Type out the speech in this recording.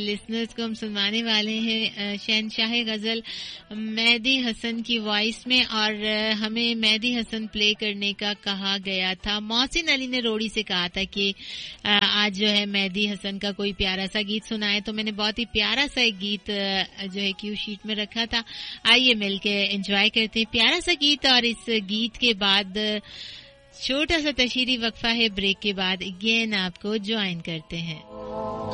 Listeners को हम सुनवाने वाले हैं शहनशाह गजल मेहदी हसन की वॉइस में, और हमें मेहदी हसन प्ले करने का कहा गया था। मोहसिन अली ने रोड़ी से कहा था कि आज जो है मेहदी हसन का कोई प्यारा सा गीत सुनाए, तो मैंने बहुत ही प्यारा सा एक गीत जो है क्यू शीट में रखा था। आइए मिलके एंजॉय करते हैं प्यारा सा गीत, और इस गीत के बाद छोटा सा तशरीरी वक्फा है, ब्रेक के बाद अगेन आपको ज्वाइन करते हैं।